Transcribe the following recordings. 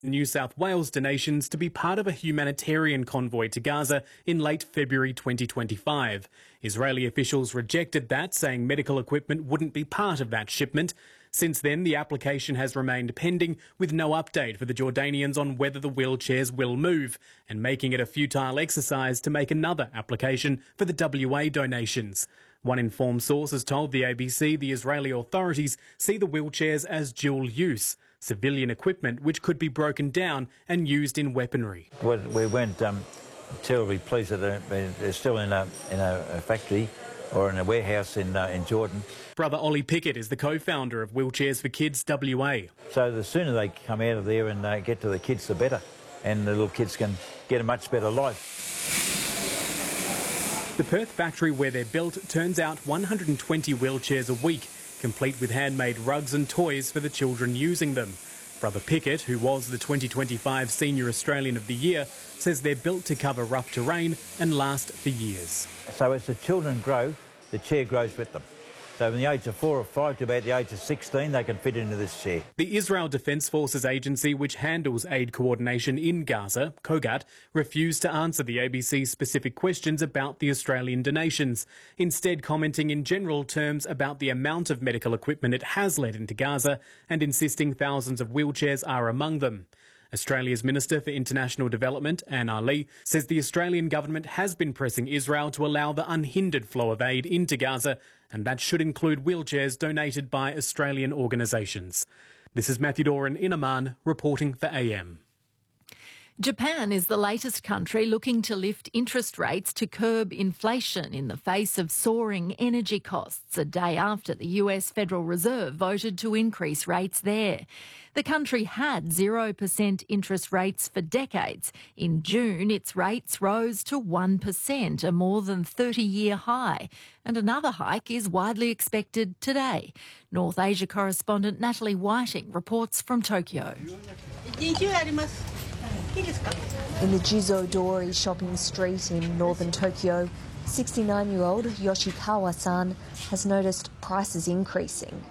New South Wales donations to be part of a humanitarian convoy to Gaza in late February 2025. Israeli officials rejected that, saying medical equipment wouldn't be part of that shipment. Since then, the application has remained pending, with no update for the Jordanians on whether the wheelchairs will move, and making it a futile exercise to make another application for the WA donations. One informed source has told the ABC the Israeli authorities see the wheelchairs as dual use, civilian equipment which could be broken down and used in weaponry. We weren't terribly pleased that they're still in a factory or in a warehouse in Jordan. Brother Ollie Pickett is the co-founder of Wheelchairs for Kids WA. So the sooner they come out of there and get to the kids, the better, and the little kids can get a much better life. The Perth factory where they're built turns out 120 wheelchairs a week, complete with handmade rugs and toys for the children using them. Brother Pickett, who was the 2025 Senior Australian of the Year, says they're built to cover rough terrain and last for years. So as the children grow, the chair grows with them. So from the age of 4 or 5 to about the age of 16, they can fit into this chair. The Israel Defence Forces agency, which handles aid coordination in Gaza, COGAT, refused to answer the ABC's specific questions about the Australian donations, instead commenting in general terms about the amount of medical equipment it has led into Gaza and insisting thousands of wheelchairs are among them. Australia's Minister for International Development, Anne Ali, says the Australian government has been pressing Israel to allow the unhindered flow of aid into Gaza, and that should include wheelchairs donated by Australian organisations. This is Matthew Doran in Amman, reporting for AM. Japan is the latest country looking to lift interest rates to curb inflation in the face of soaring energy costs, a day after the US Federal Reserve voted to increase rates there. The country had 0% interest rates for decades. In June, its rates rose to 1%, a more than 30-year high. And another hike is widely expected today. North Asia correspondent Natalie Whiting reports from Tokyo. In the Jizodori shopping street in northern Tokyo, 69-year-old Yoshikawa-san has noticed prices increasing.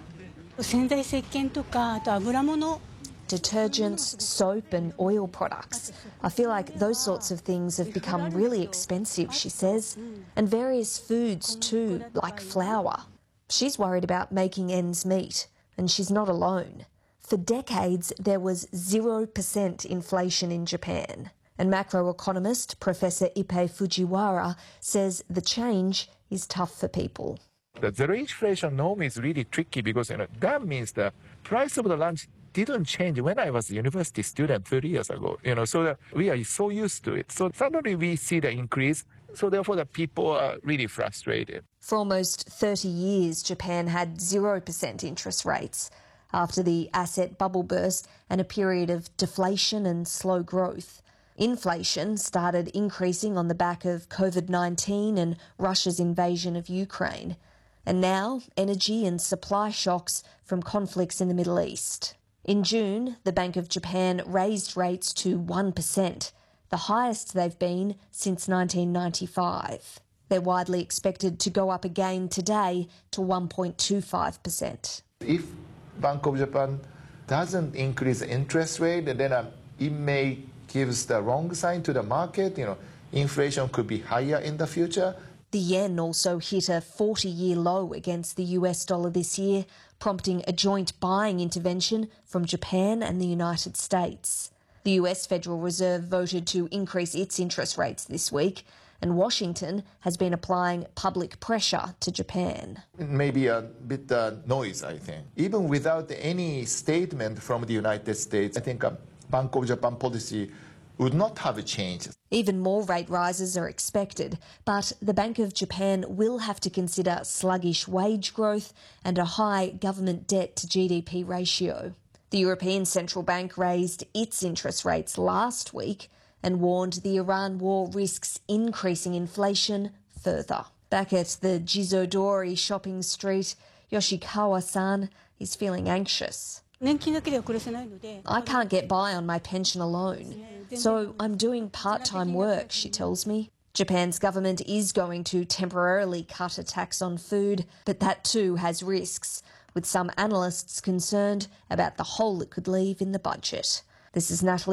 Detergents, soap and oil products. I feel like those sorts of things have become really expensive, she says, and various foods too, like flour. She's worried about making ends meet, and she's not alone. For decades, there was 0% inflation in Japan. And macroeconomist Professor Ippei Fujiwara says the change is tough for people. The zero inflation norm is really tricky because that means the price of the lunch didn't change when I was a university student 30 years ago. So that we are so used to it. So suddenly we see the increase. So therefore the people are really frustrated. For almost 30 years, Japan had 0% interest rates. After the asset bubble burst and a period of deflation and slow growth. Inflation started increasing on the back of COVID-19 and Russia's invasion of Ukraine. And now, energy and supply shocks from conflicts in the Middle East. In June, the Bank of Japan raised rates to 1%, the highest they've been since 1995. They're widely expected to go up again today to 1.25%. If Bank of Japan doesn't increase interest rate, then it may give the wrong sign to the market. Inflation could be higher in the future. The yen also hit a 40-year low against the US dollar this year, prompting a joint buying intervention from Japan and the United States. The US Federal Reserve voted to increase its interest rates this week, and Washington has been applying public pressure to Japan. It may be a bit noise, I think. Even without any statement from the United States, I think a Bank of Japan policy would not have changed. Even more rate rises are expected, but the Bank of Japan will have to consider sluggish wage growth and a high government debt to GDP ratio. The European Central Bank raised its interest rates last week and warned the Iran war risks increasing inflation further. Back at the Jizodori shopping street, Yoshikawa-san is feeling anxious. I can't get by on my pension alone, so I'm doing part-time work, she tells me. Japan's government is going to temporarily cut a tax on food, but that too has risks, with some analysts concerned about the hole it could leave in the budget. This is Natalie